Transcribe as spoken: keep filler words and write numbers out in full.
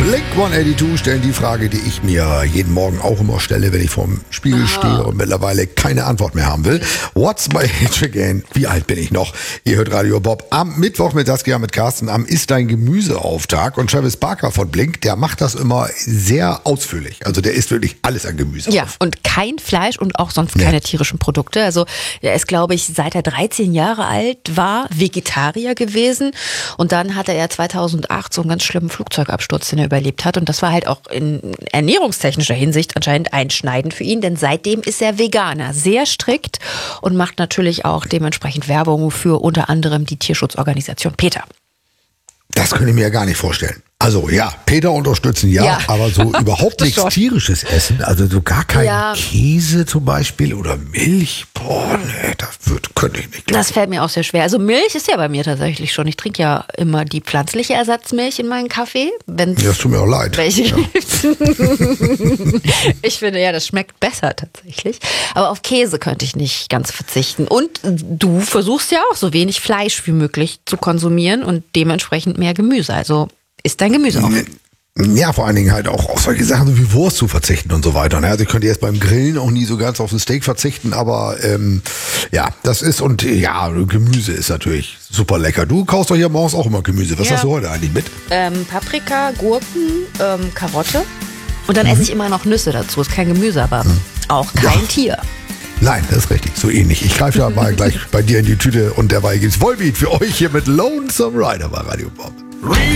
Blink hundertzweiundachtzig stellen die Frage, die ich mir jeden Morgen auch immer stelle, wenn ich vorm Spiegel Ah. stehe und mittlerweile keine Antwort mehr haben will. What's my age again? Wie alt bin ich noch? Ihr hört Radio Bob. Am Mittwoch mit Saskia, mit Carsten, am Ist dein Gemüseauftag. Und Travis Barker von Blink, der macht das immer sehr ausführlich. Also der isst wirklich alles an Gemüse Ja, auf. und kein Fleisch und auch sonst Nee. keine tierischen Produkte. Also er ist, glaube ich, seit er dreizehn Jahre alt war, Vegetarier gewesen. Und dann hatte er zweitausendacht so einen ganz schlimmen Flugzeugabsturz, den er überlebt hat. Und das war halt auch in ernährungstechnischer Hinsicht anscheinend einschneidend für ihn. Denn seitdem ist er Veganer, sehr strikt und macht natürlich auch dementsprechend Werbung für unter anderem die Tierschutzorganisation PETA. Das könnte ich mir ja gar nicht vorstellen. Also ja, Peter unterstützen, ja, Ja. aber so überhaupt Das nichts schon. Tierisches essen, also so gar kein Ja. Käse zum Beispiel oder Milch, boah, nee, das wird, könnte ich nicht. Das fällt mir auch sehr schwer. Also Milch ist ja bei mir tatsächlich schon. Ich trinke ja immer die pflanzliche Ersatzmilch in meinen Kaffee. Wenn's Ja, es tut mir auch leid. welche Ja. gibt. Ich finde ja, das schmeckt besser tatsächlich. Aber auf Käse könnte ich nicht ganz verzichten. Und du versuchst ja auch so wenig Fleisch wie möglich zu konsumieren und dementsprechend mehr Gemüse. Also ist dein Gemüse auch. Ja, vor allen Dingen halt auch auf solche Sachen so wie Wurst zu verzichten und so weiter. ne? Also ich könnte jetzt beim Grillen auch nie so ganz auf ein Steak verzichten, aber ähm, ja, das ist und ja, Gemüse ist natürlich super lecker. Du kaufst doch hier morgens auch immer Gemüse. Was Ja. hast du heute eigentlich mit? Ähm, Paprika, Gurken, ähm, Karotte. Und dann Mhm. esse ich immer noch Nüsse dazu. Ist kein Gemüse, aber auch kein Ja. Tier. Nein, das ist richtig, so ähnlich. Ich greife da mal gleich bei dir in die Tüte und derweil gibt's Volbeat für euch hier mit Lonesome Rider bei Radio Bob.